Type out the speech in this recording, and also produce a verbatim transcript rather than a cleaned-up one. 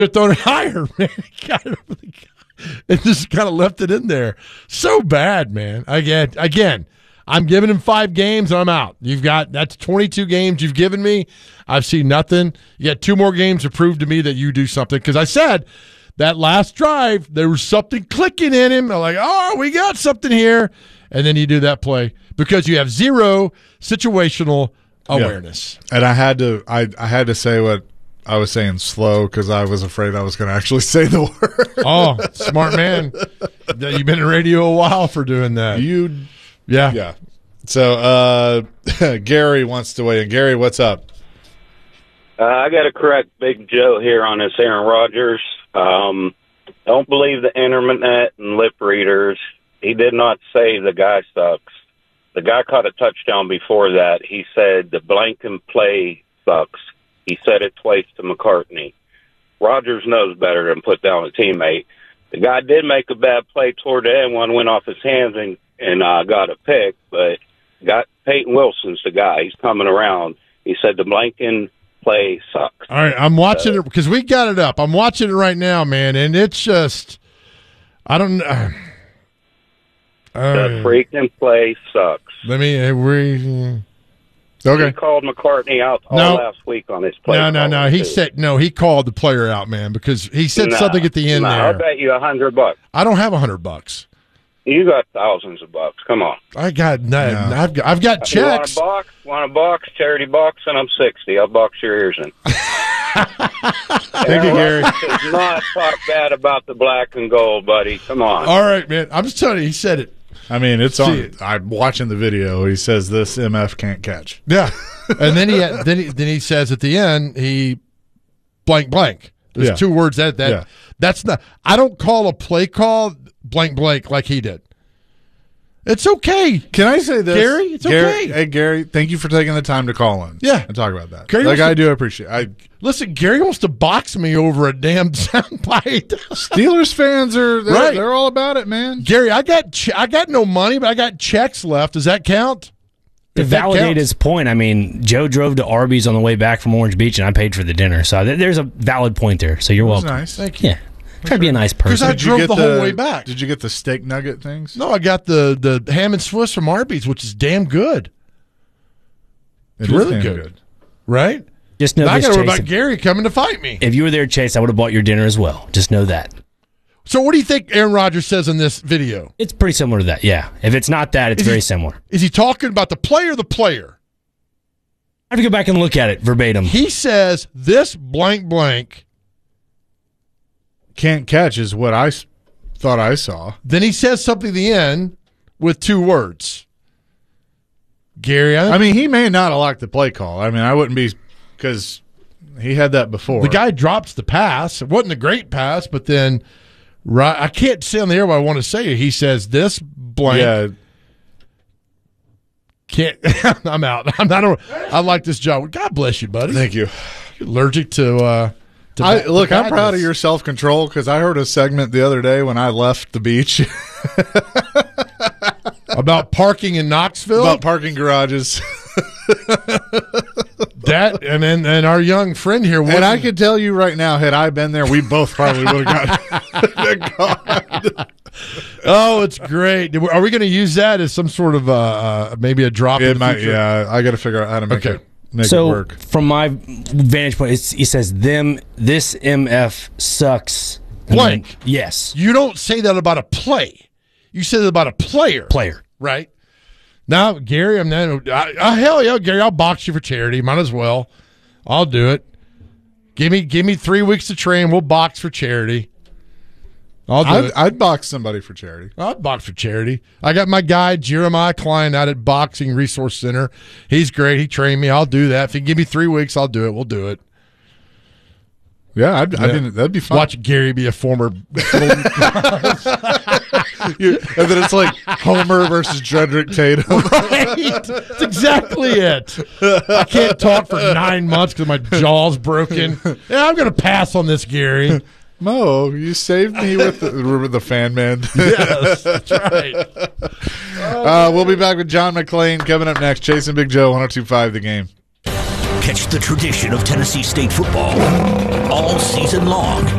thrown it higher, man. He got it over the guy and just kind of left it in there. So bad, man. Again, again, I'm giving him five games and I'm out. You've got that's twenty-two games you've given me. I've seen nothing. You got two more games to prove to me that you do something. Because I said that last drive, there was something clicking in him. I'm like, oh, we got something here. And then you do that play because you have zero situational awareness. Yeah. And I had to I, I had to say what I was saying slow because I was afraid I was going to actually say the word. Oh, smart man. You've been in radio a while for doing that. You, yeah. Yeah. So uh, Gary wants to weigh in. Gary, what's up? Uh, I got to correct Big Joe here on this Aaron Rodgers. Um, don't believe the internet and lip readers. He did not say the guy sucks. The guy caught a touchdown before that. He said the blank and play sucks. He said it twice to McCartney. Rodgers knows better than put down a teammate. The guy did make a bad play toward the end. One went off his hands and, and uh, got a pick, but got Peyton Wilson's the guy. He's coming around. He said the blank and play sucks. All right, I'm watching it because we got it up. I'm watching it right now, man, and it's just I don't know. Uh, the freaking play sucks. Let me uh, we. Okay. He called McCartney out all no. last week on his play. No, no, no. He too. said no. He called the player out, man, because he said nah, something at the end nah, there. I'll bet you a hundred bucks. I don't have a hundred bucks. You got thousands of bucks. Come on. I got no, Yeah. I've got I've got checks. You want a box? Want a box? Charity box, and I'm sixty. I'll box your ears in. Thank you, Gary. Does not talk bad about the black and gold, buddy. Come on. All right, man. I'm just telling you, he said it. I mean, it's See on. it. I'm watching the video. He says this M F can't catch. Yeah, and then he had, then he then he says at the end he blank blank. There's Yeah. two words that that Yeah. that's not. I don't call a play call blank blank like he did. It's okay. Can I say this, Gary? It's Gary, okay. Hey, Gary, thank you for taking the time to call in. Yeah. and talk about that. Gary like wants I to- do appreciate. I Listen, Gary wants to box me over a damn soundbite. Steelers fans are they're, Right. they're all about it, man. Gary, I got che- I got no money, but I got checks left. Does that count? To If that validate counts. his point, I mean, Joe drove to Arby's on the way back from Orange Beach, and I paid for the dinner. So th- there's a valid point there. So you're That's welcome. nice. Thank you. Yeah, try to be a nice Because person. I Did you drove get the whole way back. Did you get the steak nugget things? No, I got the the ham and Swiss from Arby's, which is damn good. It It's is really damn good. Right? Just know Now I this, got to worry Chase. about Gary coming to fight me. If you were there, Chase, I would have bought your dinner as well. Just know that. So what do you think Aaron Rodgers says in this video? It's pretty similar to that, yeah. If it's not that, it's Is very he- similar. Is he talking about the player or the player? I have to go back and look at it verbatim. He says this blank blank. Can't catch is what I s- thought I saw. Then he says something at the end with two words. Gary, I, I mean, he may not have liked the play call. I mean, I wouldn't be because he had that before. the guy drops the pass. It wasn't a great pass, but then right, I can't say on the air what I want to say. He says this blank. yeah, Can't. I'm out. I'm not. I like this job. God bless you, buddy. thank you. You're allergic to. Uh, to I, to look, I'm proud of badness. your self control because I heard a segment the other day when I left the beach about parking in Knoxville. about parking garages, that and then and our young friend here. and I wasn't- could tell you right now, had I been there, we both probably would have got. Oh, it's great. Are we going to use that as some sort of uh, uh, maybe a drop? in It the might, future? yeah. I got to figure out how to make Okay. it make so, it work. from my vantage point, it's, he says, them, this M F sucks. And Blank. then- yes. You don't say that about a play. You say that about a player. Player. Right. Now, Gary, I'm not. I, I, hell yeah, Gary, I'll box you for charity. Might as well. I'll do it. Give me, give me three weeks to train. We'll box for charity. I'll do I'd, it. I'd box somebody for charity. I'll box for charity. I got my guy Jeremiah Klein out at Boxing Resource Center. He's great. He trained me. I'll do that. If you give me three weeks, I'll do it. We'll do it. Yeah, I'd, I Yeah. mean, that'd be fun. Watch Gary be a former. You- and then it's like Homer versus Dredrick Tatum. Right. That's exactly it. I can't talk for nine months because my jaw's broken. Yeah, I'm going to pass on this, Gary. Mo, you saved me with the, remember the fan man. Yes, that's right. Uh, we'll be back with John McClain coming up next. Chasing Big Joe, one oh two point five The Game. Catch the tradition of Tennessee State football all season long.